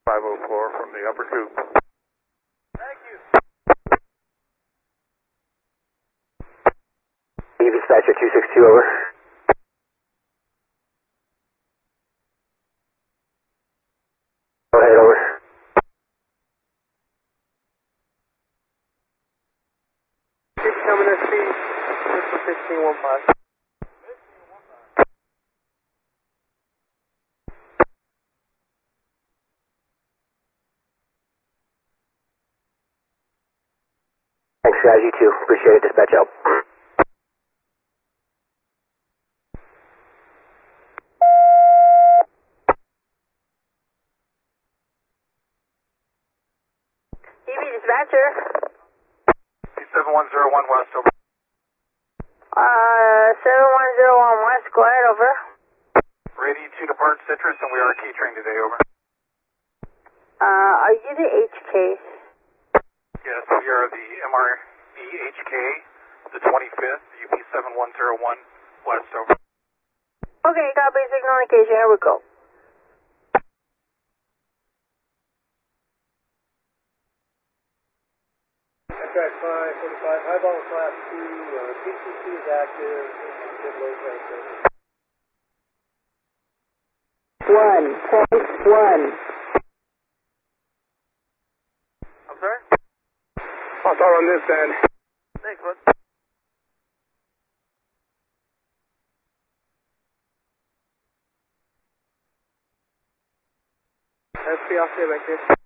504 from the upper tube. Thank you. Dispatcher 262, over. Go ahead, over. Coming at speed, 1515. Thanks, guys. You too. Appreciate it. Dispatch out. EV dispatcher. 7101 West, over. 7101 West, go ahead, over. Ready to depart Citrus, and we are key train today, over. Are you the HK? Yes, we are the MREHK, the 25th, UP 7101 West, over. Okay, copy, signal indication, here we go. Track 545, high vol class 2, PCC is active, get low pressure. 1.1. I'm sorry? I'll start on this end. Thanks, bud. SP, I'll stay back here.